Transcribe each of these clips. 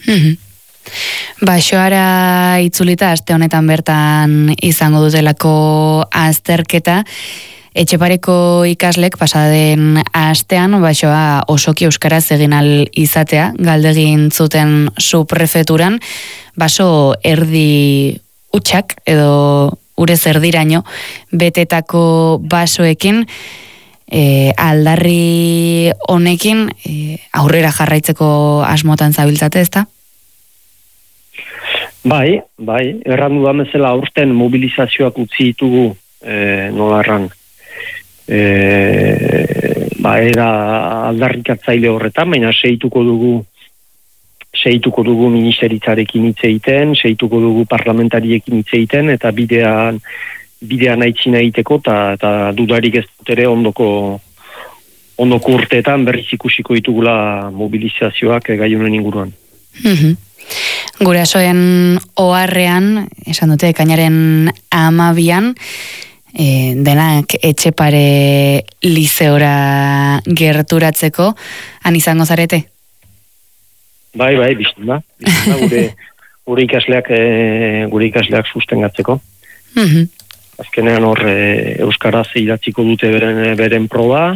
Basoara itzulita aste honetan bertan izango dutelako azterketa. Etxepareko ikaslek pasaden astean basoa osoki euskaraz egin ahal izatea galdegin zuten subprefeturan, baso erdi hutsak edo urez erdiraino betetako basoekin, aldarri honekin aurrera jarraitzeko asmotan zabiltzate, ezta? Bai, erran dudan bezala aurten mobilizazioak utzi ditugu nola erran. Era aldarrikatzaile horretan, baina seituko dugu ministeritzarekin hitz egiten, seituko dugu parlamentariekin hitz egiten, eta bidean aitzina egiteko, eta dudarik ez dut ere ondoko urteetan berriz ikusiko ditugula mobilizazioak gai honen inguruan. Gurasoen oharrean, esan dute, ekainaren 12an, denak Etxepare lizeora gerturatzeko, han izango zarete? Bai, bizten da. Gure ikasleak sustengatzeko. Azkenean hor euskaraz idatziko dute beren proba,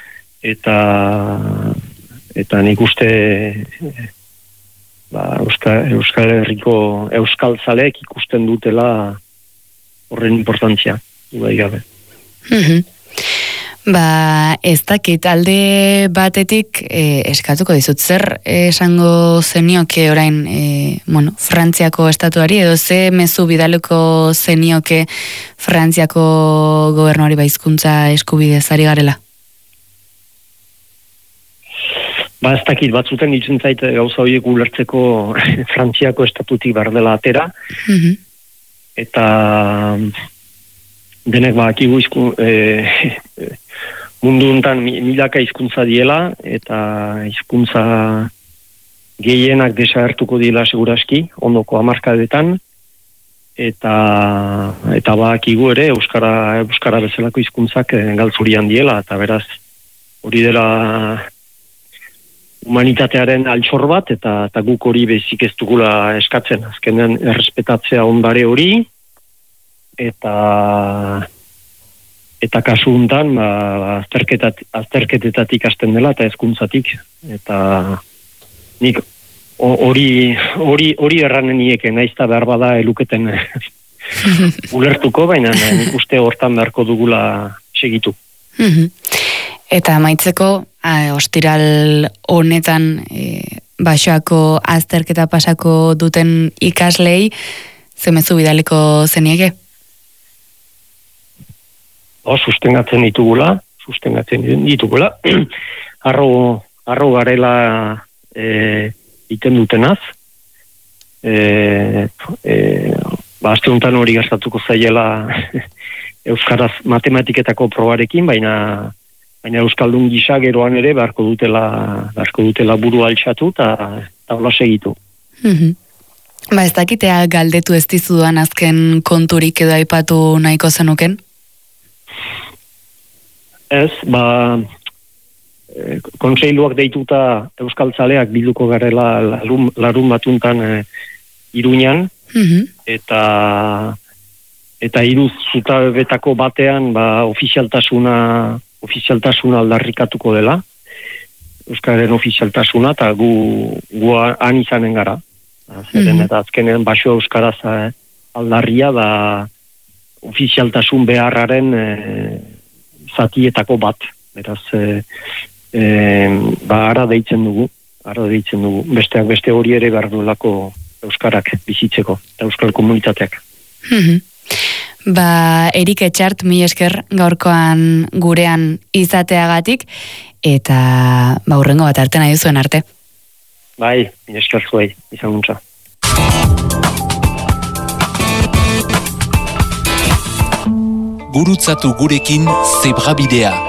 eta nik uste Euskal Herriko euskaltzaleek ikusten dutela horren importantzia. Gabe. Ez dakit, alde batetik eskatuko dizut, zer esango zenioke orain Frantziako estatuari, edo ze mezu bidaluko zenioke Frantziako gobernuari hizkuntza eskubidez ari garela? Ez dakit, batzuten ditzen zait gauza horiek ulertzeko Frantziako estatutik bardela atera, eta denek bakigu mundu honetan milaka hizkuntza diela, eta hizkuntza gehienak desagertuko diela seguraski, ondoko 10 eta bakigu ere euskara bezalako hizkuntzak galtzurian diela, eta beraz hori dela humanitatearen altxor bat, eta guk hori bezik ez dugula eskatzen, azkenean errespetatzea ondare hori, eta kasu hontan azterketetatik hasten dela eta hezkuntzatik, eta nik hori erranen nieke, naizta behar bada eluketen ulertuko, baina nik uste hortan beharko dugula segitu. Eta amaitzeko, ostiral honetan basoako azterketa pasako duten ikaslei, zemezu bidaliko zenieke? Sustengatzen ditugula. Arro garela iten dutenaz. Aste honetan hori gastatuko zaiela euskaraz matematiketako probarekin, baina euskaldun gisa geroan ere beharko dutela buru altxatu eta hola segitu. Ez dakitea galdetu ez dizudan azken konturik edo aipatu nahiko zenuken? Ez, kontseiluak deituta euskaltzaleak bilduko garela larun batuntan Iruñan, eta 3 zutabetako batean ofizialtasuna aldarrikatuko dela, euskaren ofizialtasuna, eta gu han izanen gara. Zeren eta azkenean baso euskaraz aldarria da ofizialtasun beharraren zatietako bat. Beraz, ara deitzen dugu. Besteak beste hori ere behar duelako euskarak bizitzeko, euskal komunitateak. Erik Etxart, mila esker gaurkoan gurean izateagatik, eta hurrengo bat arte nahi duzuen arte. Bai, mila esker zuei, izan guntza. Gurutzatu gurekin Zebrabidea.